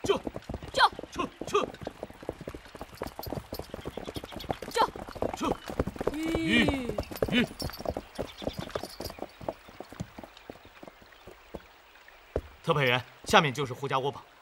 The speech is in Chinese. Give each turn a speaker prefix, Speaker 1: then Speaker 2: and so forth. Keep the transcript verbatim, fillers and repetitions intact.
Speaker 1: 撤，
Speaker 2: 撤，
Speaker 1: 撤，撤，
Speaker 2: 撤，
Speaker 1: 撤。
Speaker 2: 吁，
Speaker 1: 吁。特派员，下面就是胡家窝棚。